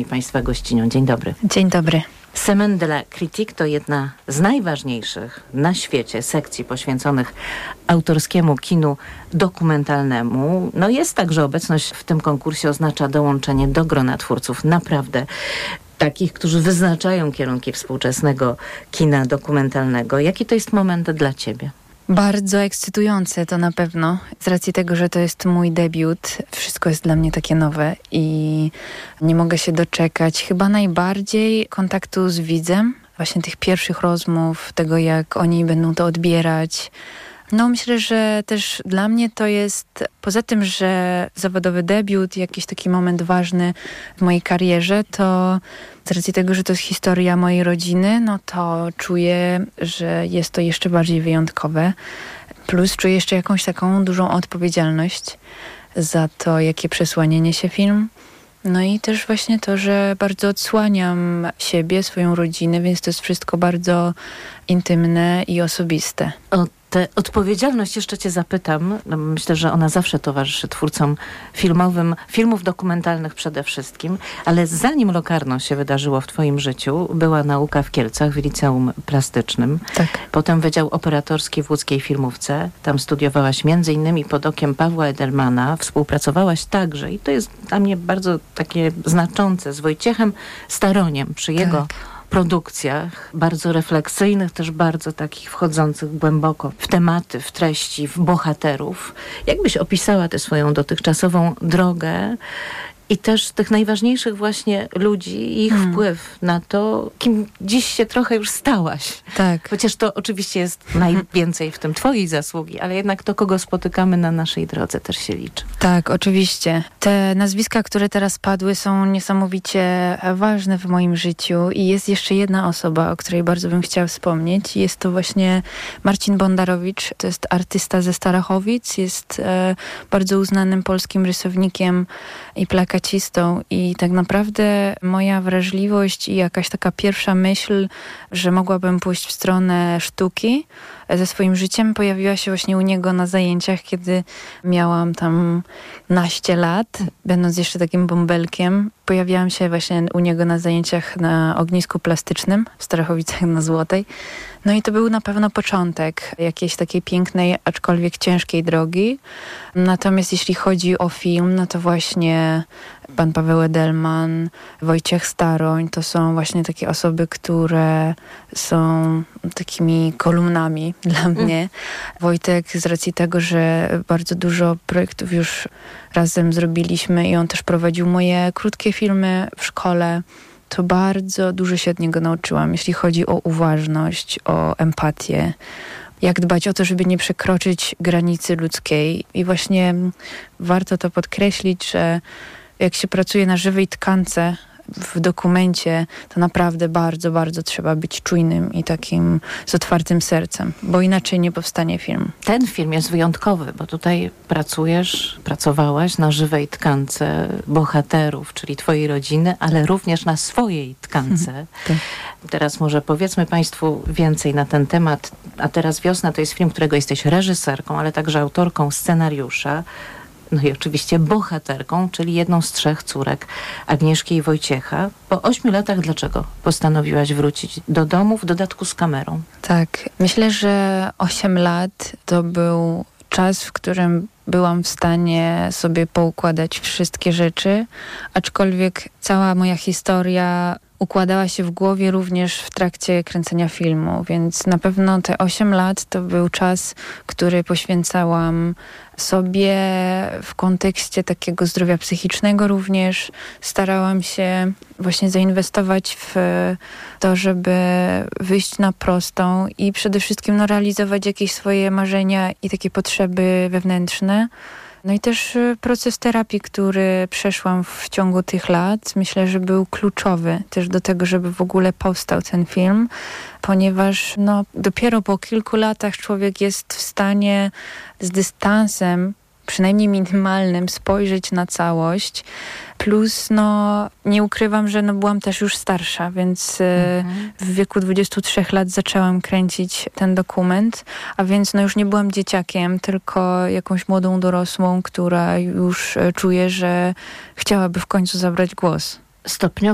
i Państwa gościnią. Dzień dobry. Dzień dobry. Semaine de la Critique to jedna z najważniejszych na świecie sekcji poświęconych autorskiemu kinu dokumentalnemu. No jest tak, że obecność w tym konkursie oznacza dołączenie do grona twórców naprawdę takich, którzy wyznaczają kierunki współczesnego kina dokumentalnego. Jaki to jest moment dla Ciebie? Bardzo ekscytujące to na pewno, z racji tego, że to jest mój debiut. Wszystko jest dla mnie takie nowe i nie mogę się doczekać. Chyba najbardziej kontaktu z widzem, właśnie tych pierwszych rozmów, tego jak oni będą to odbierać. No myślę, że też dla mnie to jest, poza tym, że zawodowy debiut, jakiś taki moment ważny w mojej karierze, to z racji tego, że to jest historia mojej rodziny, no to czuję, że jest to jeszcze bardziej wyjątkowe. Plus czuję jeszcze jakąś taką dużą odpowiedzialność za to, jakie przesłanie niesie film. No i też właśnie to, że bardzo odsłaniam siebie, swoją rodzinę, więc to jest wszystko bardzo intymne i osobiste. O tę odpowiedzialność jeszcze Cię zapytam. No, myślę, że ona zawsze towarzyszy twórcom filmowym, filmów dokumentalnych przede wszystkim, ale zanim Locarno się wydarzyło w Twoim życiu, była nauka w Kielcach w liceum plastycznym. Tak. Potem Wydział Operatorski w łódzkiej filmówce. Tam studiowałaś między innymi pod okiem Pawła Edelmana. Współpracowałaś także, i to jest dla mnie bardzo takie znaczące, z Wojciechem Staroniem przy jego produkcjach, bardzo refleksyjnych, też bardzo takich wchodzących głęboko w tematy, w treści, w bohaterów. Jak byś opisała tę swoją dotychczasową drogę i też tych najważniejszych właśnie ludzi i ich wpływ na to, kim dziś się trochę już stałaś? Tak. Chociaż to oczywiście jest najwięcej w tym Twojej zasługi, ale jednak to, kogo spotykamy na naszej drodze, też się liczy. Tak, oczywiście. Te nazwiska, które teraz padły, są niesamowicie ważne w moim życiu i jest jeszcze jedna osoba, o której bardzo bym chciała wspomnieć. Jest to właśnie Marcin Bondarowicz. To jest artysta ze Starachowic, jest bardzo uznanym polskim rysownikiem i plakacistą i tak naprawdę moja wrażliwość i jakaś taka pierwsza myśl, że mogłabym pójść w stronę sztuki ze swoim życiem, pojawiła się właśnie u niego na zajęciach, kiedy miałam tam naście lat, będąc jeszcze takim bąbelkiem. Pojawiałam się właśnie u niego na zajęciach na ognisku plastycznym w Starachowicach na Złotej. No i to był na pewno początek jakiejś takiej pięknej, aczkolwiek ciężkiej drogi. Natomiast jeśli chodzi o film, no to właśnie pan Paweł Edelman, Wojciech Staroń, to są właśnie takie osoby, które są takimi kolumnami dla mnie. Wojtek z racji tego, że bardzo dużo projektów już razem zrobiliśmy i on też prowadził moje krótkie filmy w szkole, to bardzo dużo się od niego nauczyłam, jeśli chodzi o uważność, o empatię, jak dbać o to, żeby nie przekroczyć granicy ludzkiej. I właśnie warto to podkreślić, że jak się pracuje na żywej tkance w dokumencie, to naprawdę bardzo, bardzo trzeba być czujnym i takim z otwartym sercem, bo inaczej nie powstanie film. Ten film jest wyjątkowy, bo tutaj pracowałaś na żywej tkance bohaterów, czyli Twojej rodziny, ale również na swojej tkance. Tak. Teraz może powiedzmy Państwu więcej na ten temat. A teraz Wiosna to jest film, którego jesteś reżyserką, ale także autorką scenariusza. No i oczywiście bohaterką, czyli jedną z 3 córek Agnieszki i Wojciecha. Po 8 latach dlaczego postanowiłaś wrócić do domu, w dodatku z kamerą? Tak, myślę, że 8 lat to był czas, w którym byłam w stanie sobie poukładać wszystkie rzeczy, aczkolwiek cała moja historia układała się w głowie również w trakcie kręcenia filmu, więc na pewno te 8 lat to był czas, który poświęcałam sobie w kontekście takiego zdrowia psychicznego również. Starałam się właśnie zainwestować w to, żeby wyjść na prostą i przede wszystkim realizować jakieś swoje marzenia i takie potrzeby wewnętrzne. No i też proces terapii, który przeszłam w ciągu tych lat, myślę, że był kluczowy też do tego, żeby w ogóle powstał ten film, ponieważ dopiero po kilku latach człowiek jest w stanie z dystansem, przynajmniej minimalnym, spojrzeć na całość. Plus, nie ukrywam, że byłam też już starsza, więc w wieku 23 lat zaczęłam kręcić ten dokument, a więc już nie byłam dzieciakiem, tylko jakąś młodą dorosłą, która już czuje, że chciałaby w końcu zabrać głos. Stopniowo